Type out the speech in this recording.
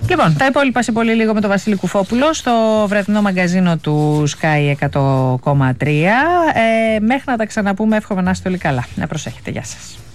Λοιπόν, τα υπόλοιπα σε πολύ λίγο με τον Βασίλη Κουφόπουλο στο βραδινό μαγκαζίνο του Sky 100,3. Μέχρι να τα ξαναπούμε, εύχομαι να είστε όλοι καλά. Να προσέχετε. Γεια σας.